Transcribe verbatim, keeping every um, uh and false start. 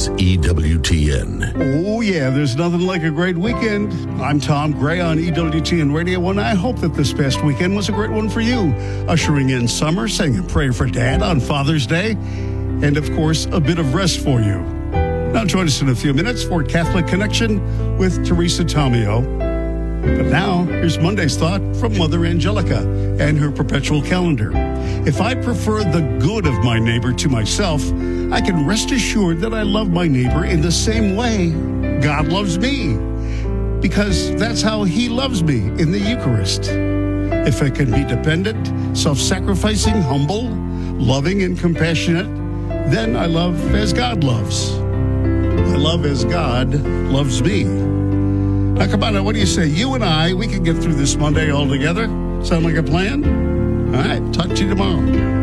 is E W T N. Oh, yeah, there's nothing like a great weekend. I'm Tom Gray on E W T N Radio, and I hope that this past weekend was a great one for you. Ushering in summer, saying a prayer for Dad on Father's Day, and, of course, a bit of rest for you. Now join us in a few minutes for Catholic Connection with Teresa Tomeo. But now, here's Monday's thought from Mother Angelica and her perpetual calendar. If I prefer the good of my neighbor to myself, I can rest assured that I love my neighbor in the same way God loves me, because that's how he loves me in the Eucharist. If I can be dependent, self-sacrificing, humble, loving, and compassionate, then I love as God loves. I love as God loves me. Now, come on, now, what do you say? You and I, we can get through this Monday all together. Sound like a plan? All right, talk to you tomorrow.